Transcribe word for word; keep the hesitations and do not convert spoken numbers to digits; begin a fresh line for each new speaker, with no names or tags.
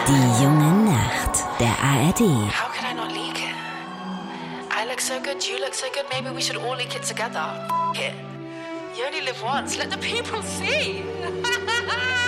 Die junge Nacht, der A R D.
How can I not leak it? I look so good, you look so good, maybe we should all leak it together. F- it. You only live once, let the people see.